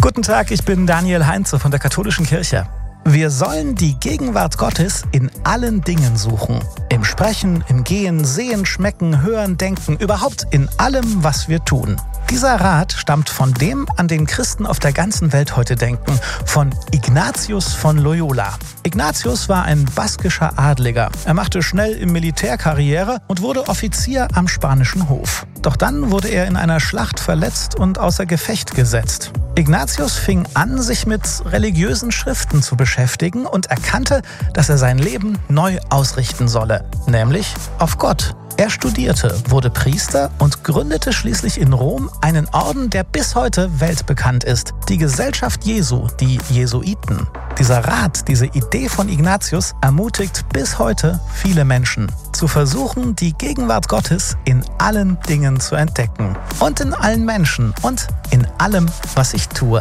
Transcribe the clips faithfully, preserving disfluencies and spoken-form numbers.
Guten Tag, ich bin Daniel Heinze von der Katholischen Kirche. Wir sollen die Gegenwart Gottes in allen Dingen suchen. Im Sprechen, im Gehen, Sehen, Schmecken, Hören, Denken, überhaupt in allem, was wir tun. Dieser Rat stammt von dem, an den Christen auf der ganzen Welt heute denken, von Ignatius von Loyola. Ignatius war ein baskischer Adliger. Er machte schnell im Militär Karriere und wurde Offizier am spanischen Hof. Doch dann wurde er in einer Schlacht verletzt und außer Gefecht gesetzt. Ignatius fing an, sich mit religiösen Schriften zu beschäftigen und erkannte, dass er sein Leben neu ausrichten solle, nämlich auf Gott. Er studierte, wurde Priester und gründete schließlich in Rom einen Orden, der bis heute weltbekannt ist, die Gesellschaft Jesu, die Jesuiten. Dieser Rat, diese Idee von Ignatius ermutigt bis heute viele Menschen, zu versuchen, die Gegenwart Gottes in allen Dingen zu entdecken und in allen Menschen und in allem, was ich tue.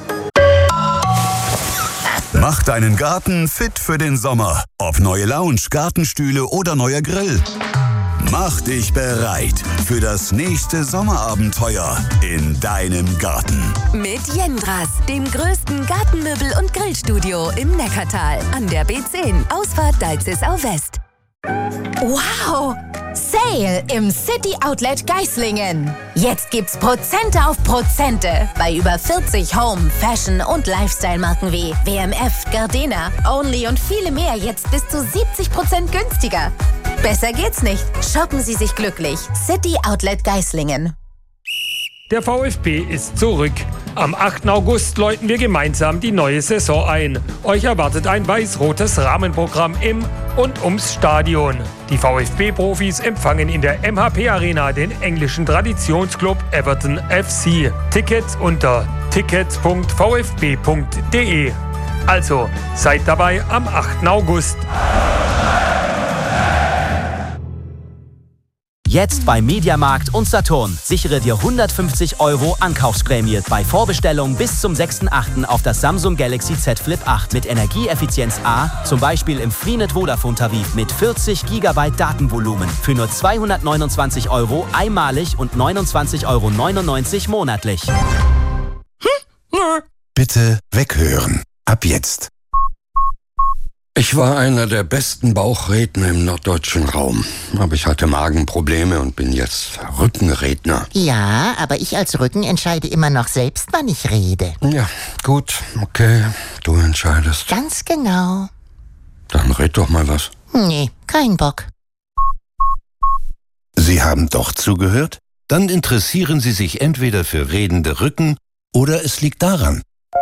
Mach deinen Garten fit für den Sommer. Ob neue Lounge, Gartenstühle oder neuer Grill. Mach dich bereit für das nächste Sommerabenteuer in deinem Garten. Mit Jendras, dem größten Gartenmöbel- und Grillstudio im Neckartal. An der B zehn, Ausfahrt Dalzisau West. Wow! Sale im City Outlet Geislingen. Jetzt gibt's Prozente auf Prozente bei über vierzig Home-, Fashion- und Lifestyle-Marken wie W M F, Gardena, Only und viele mehr jetzt bis zu siebzig Prozent günstiger. Besser geht's nicht. Shoppen Sie sich glücklich. City Outlet Geislingen. Der VfB ist zurück. Am achten August läuten wir gemeinsam die neue Saison ein. Euch erwartet ein weiß-rotes Rahmenprogramm im und ums Stadion. Die VfB-Profis empfangen in der M H P Arena den englischen Traditionsclub Everton F C. Tickets unter tickets punkt v f b punkt d e. Also, seid dabei am achten August. Jetzt bei Mediamarkt und Saturn. Sichere dir hundertfünfzig Euro Ankaufsprämie bei Vorbestellung bis zum sechsten achten auf das Samsung Galaxy Z Flip acht mit Energieeffizienz A, zum Beispiel im Freenet Vodafone-Tarif mit vierzig Gigabyte Datenvolumen für nur zweihundertneunundzwanzig Euro einmalig und neunundzwanzig Euro neunundneunzig monatlich. Bitte weghören. Ab jetzt. Ich war einer der besten Bauchredner im norddeutschen Raum. Aber ich hatte Magenprobleme und bin jetzt Rückenredner. Ja, aber ich als Rücken entscheide immer noch selbst, wann ich rede. Ja, gut, okay, du entscheidest. Ganz genau. Dann red doch mal was. Nee, kein Bock. Sie haben doch zugehört? Dann interessieren Sie sich entweder für redende Rücken oder es liegt daran.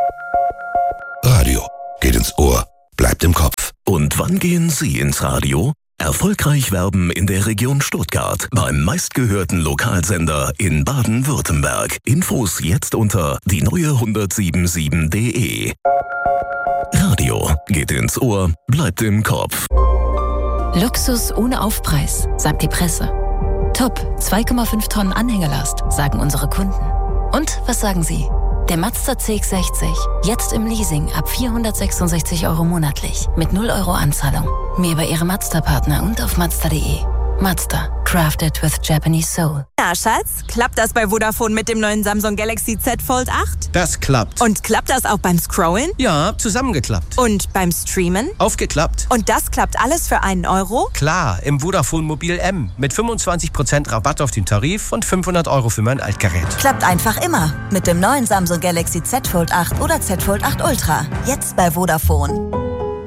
Radio geht ins Ohr. Bleibt im Kopf. Und wann gehen Sie ins Radio? Erfolgreich werben in der Region Stuttgart beim meistgehörten Lokalsender in Baden-Württemberg. Infos jetzt unter die neue hundertsieben Komma sieben punkt de. Radio geht ins Ohr, bleibt im Kopf. Luxus ohne Aufpreis, sagt die Presse. Top, zwei Komma fünf Tonnen Anhängerlast, sagen unsere Kunden. Und was sagen Sie? Der Mazda C X sechzig, jetzt im Leasing ab vierhundertsechsundsechzig Euro monatlich mit null Euro Anzahlung. Mehr bei Ihrem Mazda-Partner und auf mazda punkt de. Mazda, crafted with Japanese soul. Na, Schatz, klappt das bei Vodafone mit dem neuen Samsung Galaxy Z Fold acht? Das klappt. Und klappt das auch beim Scrollen? Ja, zusammengeklappt. Und beim Streamen? Aufgeklappt. Und das klappt alles für einen Euro? Klar, im Vodafone Mobil M mit fünfundzwanzig Prozent Rabatt auf den Tarif und fünfhundert Euro für mein Altgerät. Klappt einfach immer mit dem neuen Samsung Galaxy Z Fold acht oder Z Fold acht Ultra. Jetzt bei Vodafone.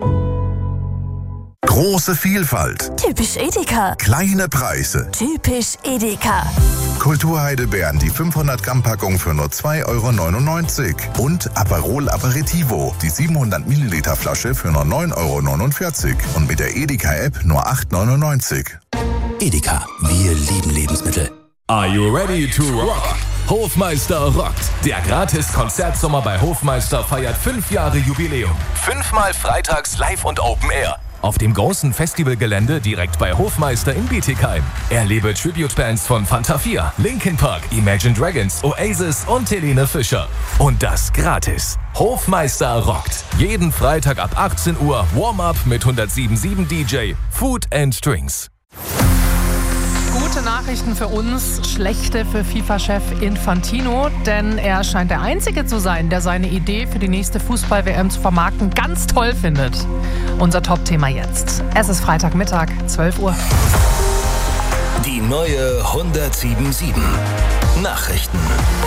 Große Vielfalt. Typisch Edeka. Kleine Preise. Typisch Edeka. Kulturheidelbeeren, die fünfhundert Gramm Packung für nur zwei Euro neunundneunzig. Und Aperol Aperitivo, die siebenhundert Milliliter Flasche für nur neun Euro neunundvierzig. Und mit der Edeka-App nur acht Euro neunundneunzig. Edeka, wir lieben Lebensmittel. Are you ready to rock? Hofmeister rockt. Der Gratis-Konzertsommer bei Hofmeister feiert fünf Jahre Jubiläum. Fünfmal freitags live und Open Air. Auf dem großen Festivalgelände direkt bei Hofmeister in Bietigheim. Erlebe Tribute-Bands von Fanta vier, Linkin Park, Imagine Dragons, Oasis und Helene Fischer. Und das gratis. Hofmeister rockt. Jeden Freitag ab achtzehn Uhr Warm-Up mit hundertsieben Komma sieben D J, Food and Drinks. Gute Gute Nachrichten für uns, schlechte für FIFA-Chef Infantino, denn er scheint der Einzige zu sein, der seine Idee für die nächste Fußball-W M zu vermarkten ganz toll findet. Unser Top-Thema jetzt. Es ist Freitagmittag, zwölf Uhr. Die neue hundertsiebenundsiebzig Nachrichten.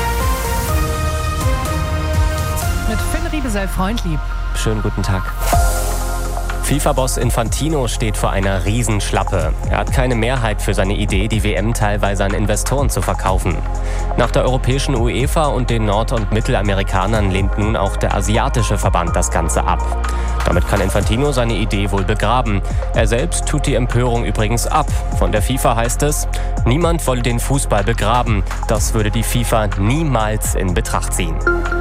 Mit Finn Riebesell-Freundlieb. Schönen guten Tag. FIFA-Boss Infantino steht vor einer Riesenschlappe. Er hat keine Mehrheit für seine Idee, die W M teilweise an Investoren zu verkaufen. Nach der europäischen UEFA und den Nord- und Mittelamerikanern lehnt nun auch der asiatische Verband das Ganze ab. Damit kann Infantino seine Idee wohl begraben. Er selbst tut die Empörung übrigens ab. Von der FIFA heißt es, niemand wolle den Fußball begraben. Das würde die FIFA niemals in Betracht ziehen.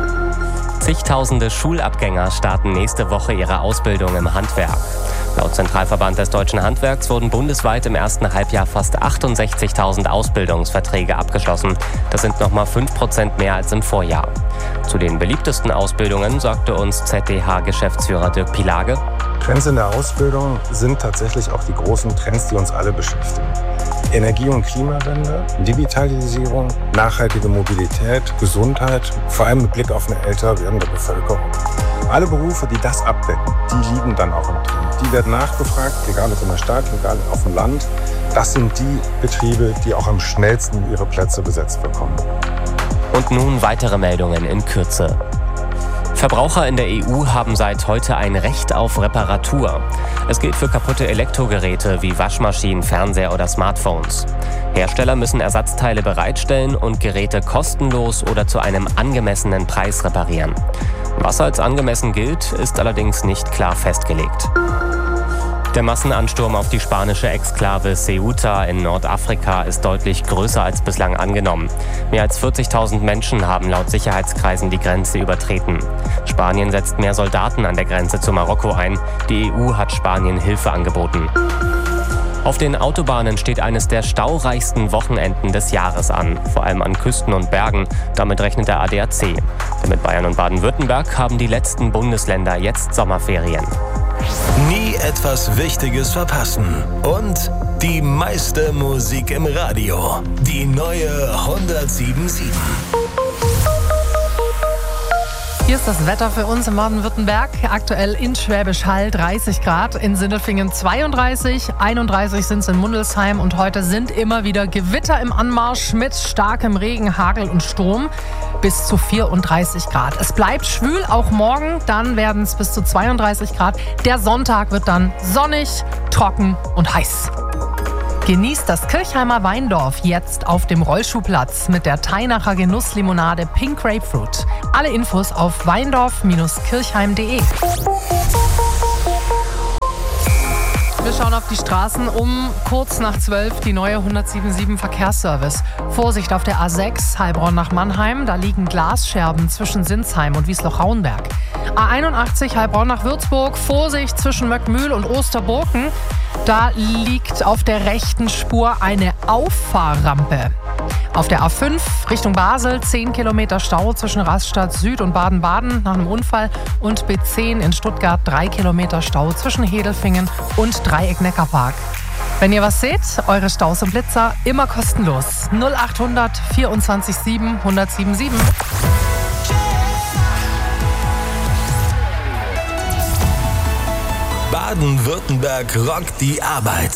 Zigtausende Schulabgänger starten nächste Woche ihre Ausbildung im Handwerk. Laut Zentralverband des deutschen Handwerks wurden bundesweit im ersten Halbjahr fast achtundsechzigtausend Ausbildungsverträge abgeschlossen. Das sind nochmal fünf Prozent mehr als im Vorjahr. Zu den beliebtesten Ausbildungen sagte uns Z D H-Geschäftsführer Dirk Pilage: Trends in der Ausbildung sind tatsächlich auch die großen Trends, die uns alle beschäftigen. Energie- und Klimawende, Digitalisierung, nachhaltige Mobilität, Gesundheit, vor allem mit Blick auf eine älter werdende Bevölkerung. Alle Berufe, die das abdecken, die liegen dann auch im Trend. Die werden nachgefragt, egal ob in der Stadt, egal auf dem Land. Das sind die Betriebe, die auch am schnellsten ihre Plätze besetzt bekommen. Und nun weitere Meldungen in Kürze. Verbraucher in der E U haben seit heute ein Recht auf Reparatur. Es gilt für kaputte Elektrogeräte wie Waschmaschinen, Fernseher oder Smartphones. Hersteller müssen Ersatzteile bereitstellen und Geräte kostenlos oder zu einem angemessenen Preis reparieren. Was als angemessen gilt, ist allerdings nicht klar festgelegt. Der Massenansturm auf die spanische Exklave Ceuta in Nordafrika ist deutlich größer als bislang angenommen. Mehr als vierzigtausend Menschen haben laut Sicherheitskreisen die Grenze übertreten. Spanien setzt mehr Soldaten an der Grenze zu Marokko ein. Die E U hat Spanien Hilfe angeboten. Auf den Autobahnen steht eines der staureichsten Wochenenden des Jahres an, vor allem an Küsten und Bergen. Damit rechnet der A D A C. Denn mit Bayern und Baden-Württemberg haben die letzten Bundesländer jetzt Sommerferien. Nie etwas Wichtiges verpassen. Und die meiste Musik im Radio. Die neue hundertsiebenundsiebzig. Hier ist das Wetter für uns in Baden-Württemberg. Aktuell in Schwäbisch Hall dreißig Grad, in Sindelfingen zweiunddreißig, einunddreißig sind es in Mundelsheim und heute sind immer wieder Gewitter im Anmarsch mit starkem Regen, Hagel und Sturm bis zu vierunddreißig Grad. Es bleibt schwül, auch morgen, dann werden es bis zu zweiunddreißig Grad. Der Sonntag wird dann sonnig, trocken und heiß. Genießt das Kirchheimer Weindorf jetzt auf dem Rollschuhplatz mit der Teinacher Genusslimonade Pink Grapefruit. Alle Infos auf weindorf Kirchheim punkt de. Wir schauen auf die Straßen um kurz nach zwölf, die neue hundertsiebenundsiebzig Verkehrsservice. Vorsicht auf der A sechs, Heilbronn nach Mannheim, da liegen Glasscherben zwischen Sinsheim und Wiesloch-Rauenberg. A einundachtzig, Heilbronn nach Würzburg, Vorsicht zwischen Möckmühl und Osterburken, da liegt auf der rechten Spur eine Auffahrrampe. Auf der A fünf Richtung Basel zehn Kilometer Stau zwischen Rastatt Süd und Baden-Baden nach einem Unfall und B zehn in Stuttgart drei Kilometer Stau zwischen Hedelfingen und Dreieck-Neckarpark. Wenn ihr was seht, eure Staus und Blitzer immer kostenlos. null achthundert vierundzwanzig sieben hundertsiebenundsiebzig. Baden-Württemberg rockt die Arbeit.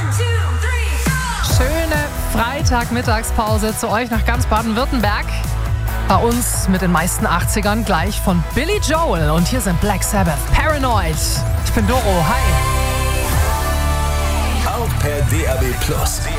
Schöne Freitagmittagspause zu euch nach ganz Baden-Württemberg. Bei uns mit den meisten achtzigern gleich von Billy Joel. Und hier sind Black Sabbath, Paranoid. Ich bin Doro, hi. Auch per D A B Plus.